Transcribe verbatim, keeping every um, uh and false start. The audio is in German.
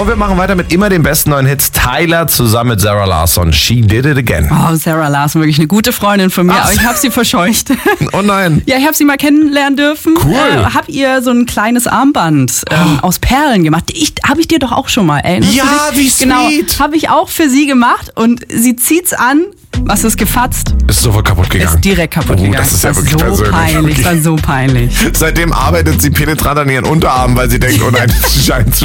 Und wir machen weiter mit immer den besten neuen Hits. Tyler zusammen mit Sarah Larsson. She did it again. Oh, Sarah Larsson, wirklich eine gute Freundin von mir, Ach. aber ich habe sie verscheucht. Oh nein. Ja, ich habe sie mal kennenlernen dürfen. Cool. Äh, hab ihr so ein kleines Armband ähm, oh. aus Perlen gemacht. Ich, habe ich dir doch auch schon mal, erinnerst Ja, du dich? wie sweet. Genau, habe ich auch für sie gemacht und sie zieht's an. Was ist gefatzt? Ist sofort kaputt gegangen. Ist direkt kaputt oh, gegangen. Das ist ja war wirklich so persönlich. peinlich, Okay. war so peinlich. Seitdem arbeitet sie penetrant an ihren Unterarmen, weil sie denkt, oh nein, das scheint zu